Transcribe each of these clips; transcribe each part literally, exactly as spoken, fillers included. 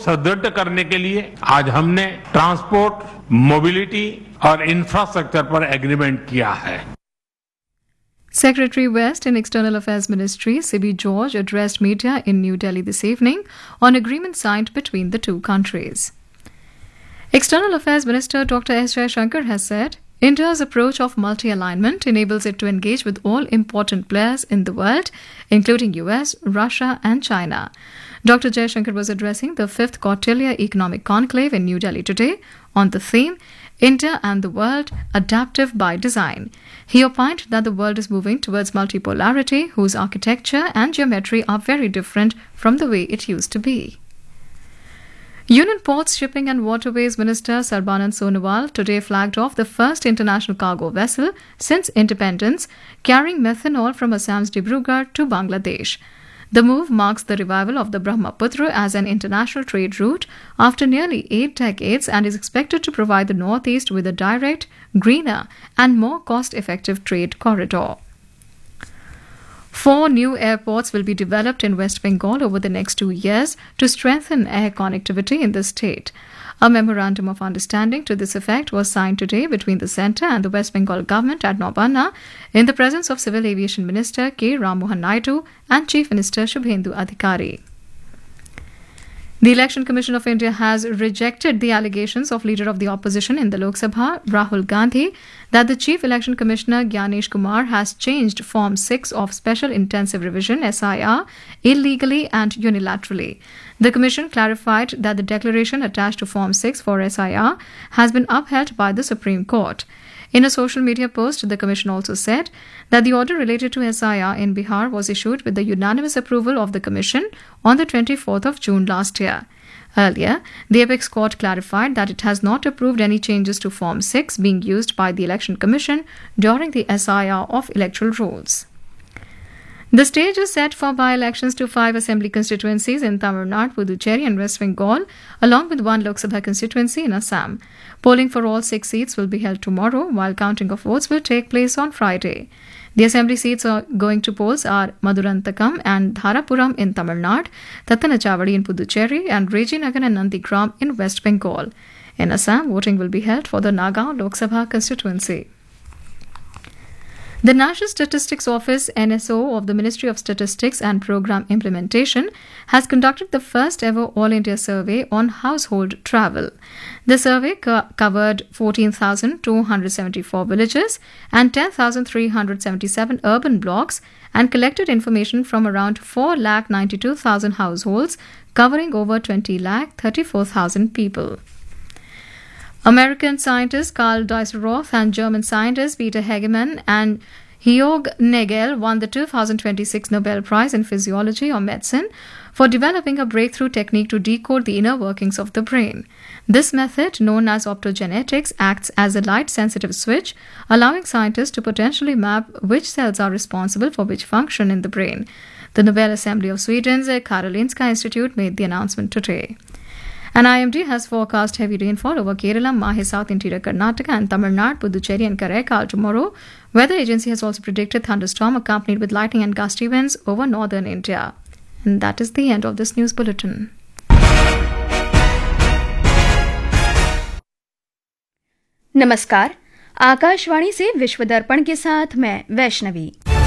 सुदृढ़ करने के लिए आज हमने ट्रांसपोर्ट, मोबिलिटी और इंफ्रास्ट्रक्चर पर एग्रीमेंट किया है। Secretary West in External Affairs Ministry, Sibi George, addressed media in New Delhi this evening on agreement signed between the two countries. External Affairs Minister Doctor S. Jaishankar has said, India's approach of multi-alignment enables it to engage with all important players in the world, including U S, Russia and China. Doctor Jaishankar was addressing the fifth Kautilya Economic Conclave in New Delhi today on the theme, India and the World, Adaptive by Design. He opined that the world is moving towards multipolarity, whose architecture and geometry are very different from the way it used to be. Union Ports, Shipping and Waterways Minister Sarbanand Sonowal today flagged off the first international cargo vessel since independence carrying methanol from Assam's Dibrugarh to Bangladesh. The move marks the revival of the Brahmaputra as an international trade route after nearly eight decades and is expected to provide the Northeast with a direct, greener and more cost-effective trade corridor. Four new airports will be developed in West Bengal over the next two years to strengthen air connectivity in the state. A memorandum of understanding to this effect was signed today between the centre and the West Bengal government at Nobana in the presence of Civil Aviation Minister K. Ram Mohan Naidu and Chief Minister Shubhendu Adhikari. The Election Commission of India has rejected the allegations of Leader of the Opposition in the Lok Sabha, Rahul Gandhi, that the Chief Election Commissioner Gyanesh Kumar has changed Form six of Special Intensive Revision S I R illegally and unilaterally. The Commission clarified that the declaration attached to Form six for S I R has been upheld by the Supreme Court. In a social media post, the Commission also said that the order related to S I R in Bihar was issued with the unanimous approval of the Commission on the twenty-fourth of June last year. Earlier, the Apex Court clarified that it has not approved any changes to Form six being used by the Election Commission during the S I R of electoral rolls. The stage is set for by-elections to five assembly constituencies in Tamil Nadu, Puducherry and West Bengal, along with one Lok Sabha constituency in Assam. Polling for all six seats will be held tomorrow, while counting of votes will take place on Friday. The assembly seats are going to polls are Madurantakam and Dharapuram in Tamil Nadu, Tattanachavadi in Puducherry, and Rejinagar and Nandigram in West Bengal. In Assam, voting will be held for the Nagaon Lok Sabha constituency. The National Statistics Office N S O of the Ministry of Statistics and Programme Implementation has conducted the first ever All India survey on household travel. The survey co- covered fourteen thousand two hundred seventy-four villages and ten thousand three hundred seventy-seven urban blocks and collected information from around four lakh ninety-two thousand households covering over twenty lakh thirty-four thousand people. American scientist Karl Dieseroth and German scientist Peter Hegemann and Georg Nagel won the two thousand twenty-six Nobel Prize in Physiology or Medicine for developing a breakthrough technique to decode the inner workings of the brain. This method, known as optogenetics, acts as a light-sensitive switch, allowing scientists to potentially map which cells are responsible for which function in the brain. The Nobel Assembly of Sweden's Karolinska Institute made the announcement today. An I M D has forecast heavy rainfall over Kerala, Mahe, South Interior Karnataka and Tamil Nadu, Puducherry and Karaikal tomorrow. Weather agency has also predicted thunderstorm accompanied with lightning and gusty winds over northern India. And that is the end of this news bulletin. नमस्कार, आकाशवाणी से विश्व दर्पण के साथ मैं वैष्णवी।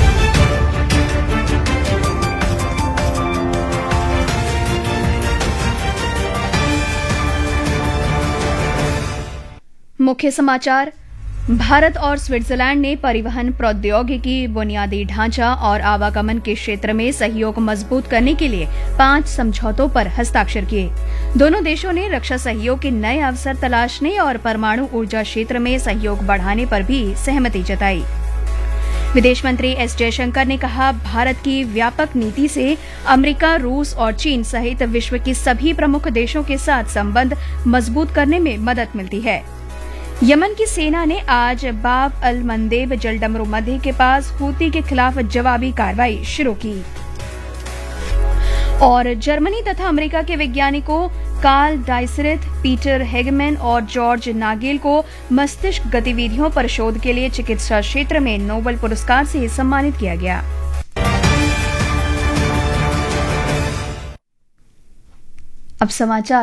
मुख्य समाचार। भारत और स्विट्जरलैंड ने परिवहन प्रौद्योगिकी, बुनियादी ढांचा और आवागमन के क्षेत्र में सहयोग मजबूत करने के लिए पांच समझौतों पर हस्ताक्षर किए। दोनों देशों ने रक्षा सहयोग के नए अवसर तलाशने और परमाणु ऊर्जा क्षेत्र में सहयोग बढ़ाने पर भी सहमति जताई। विदेश मंत्री एस जयशंकर ने कहा, भारत की व्यापक नीति से अमेरिका, रूस और चीन सहित विश्व के सभी प्रमुख देशों के साथ संबंध मजबूत करने में मदद मिलती है। यमन की सेना ने आज बाब अल मंदेब जलडमरू मध्य के पास हूती के खिलाफ जवाबी कार्रवाई शुरू की। और जर्मनी तथा अमेरिका के वैज्ञानिकों कार्ल डाइसरेथ, पीटर हेगमैन और जॉर्ज नागेल को मस्तिष्क गतिविधियों पर शोध के लिए चिकित्सा क्षेत्र में नोबेल पुरस्कार से सम्मानित किया गया। अब समाचार